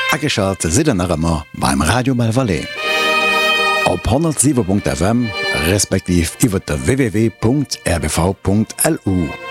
Ageschalt sidennerëmmer beim Radio Malvalais. Op 107.fm respektiv iwwer der www.rbv.lu.